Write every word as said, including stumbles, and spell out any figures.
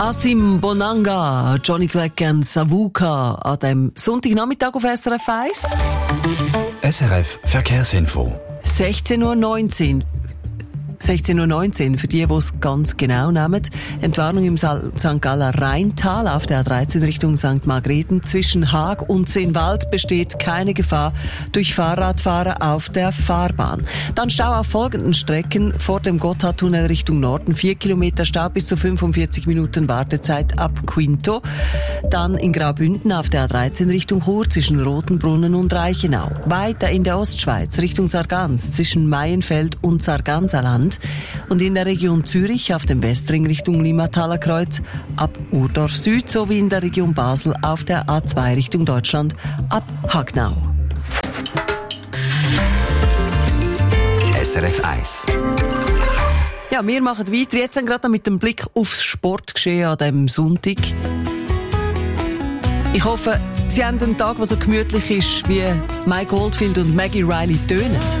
Asim Bonanga, Johnny Clegg und Savuka an dem Sonntagnachmittag auf S R F eins. S R F Verkehrsinfo. sechzehn Uhr neunzehn. sechzehn Uhr neunzehn, für die, die es ganz genau nehmen. Entwarnung im Sankt Galler Rheintal auf der A dreizehn Richtung Sankt Margrethen. Zwischen Haag und Seenwald besteht keine Gefahr durch Fahrradfahrer auf der Fahrbahn. Dann Stau auf folgenden Strecken. Vor dem Gotthardtunnel Richtung Norden vier Kilometer Stau bis zu fünfundvierzig Minuten Wartezeit ab Quinto. Dann in Graubünden auf der A dreizehn Richtung Chur zwischen Rotenbrunnen und Reichenau. Weiter in der Ostschweiz Richtung Sargans zwischen Maienfeld und Sarganserland. Und in der Region Zürich auf dem Westring Richtung Limmataler Kreuz ab Urdorf Süd sowie in der Region Basel auf der A zwei Richtung Deutschland ab Hagnau. S R F eins. Ja, wir machen weiter jetzt dann gerade mit dem Blick aufs Sportgeschehen an diesem Sonntag. Ich hoffe, Sie haben einen Tag, der so gemütlich ist, wie Mike Oldfield und Maggie Riley tönen.